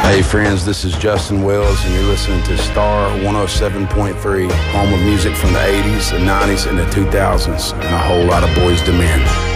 Hey friends, this is Justin Wells and you're listening to Star 107.3, home of music from the 80s, the 90s, and the 2000s, and a whole lot of Boyz II Men.